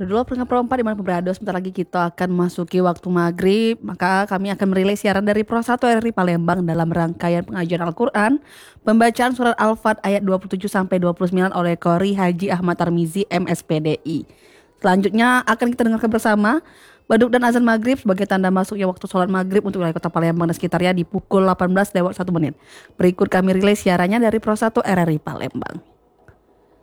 dulu peringkat perempat di mana berada sebentar lagi kita akan memasuki waktu maghrib. Maka kami akan merilai siaran dari Pro 1 RRI Palembang dalam rangkaian pengajian Al-Quran, pembacaan surat Al-Fat ayat 27 sampai 29 oleh Qori Haji Ahmad Tarmizi MSPDI. Selanjutnya akan kita dengarkan bersama Baduk dan azan maghrib sebagai tanda masuknya waktu sholat maghrib untuk wilayah kota Palembang dan sekitarnya di pukul 18 lewat 1 menit. Berikut kami relay siarannya dari Pro 1 RRI Palembang.